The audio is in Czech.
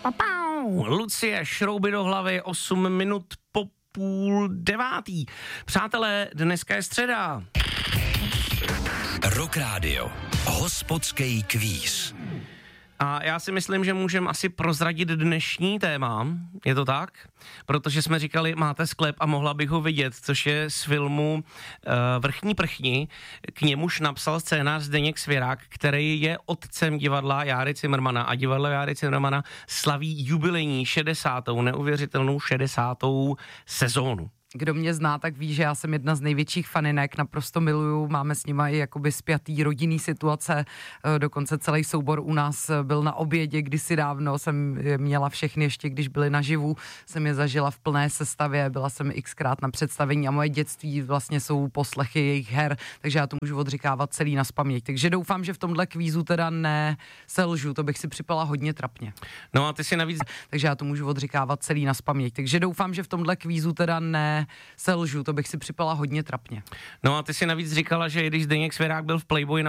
Lucie, šrouby do hlavy, 8 minut po 8:30. Přátelé, dneska je středa. Rock Radio. Hospodský kvíz. A já si myslím, že můžeme asi prozradit dnešní téma, je to tak? Protože jsme říkali, máte sklep a mohla bych ho vidět, což je z filmu Vrchní prchni, k němuž napsal scénář Zdeněk Svěrák, který je otcem divadla Járy Cimrmana a divadlo Járy Cimrmana slaví jubilejní 60. neuvěřitelnou 60. sezónu. Kdo mě zná, tak ví, že já jsem jedna z největších faninek, naprosto miluju, máme s nima i jakoby spjatý rodinný situace, dokonce celý soubor u nás byl na obědě kdysi dávno, jsem měla všechny ještě, když byli naživu, jsem je zažila v plné sestavě, byla jsem xkrát na představení a moje dětství vlastně jsou poslechy jejich her, takže já to můžu odříkávat celý nazpaměť, takže doufám, že v tomhle kvízu teda neselžu, to bych si připala hodně trapně. No a ty si navíc... Takže já to můžu odříkávat celý nazpaměť, takže doufám, že v tomhle kvízu teda neselžu, to bych si připala hodně trapně. No a ty si navíc říkala, že když Zdeněk Svěrák byl v Playboy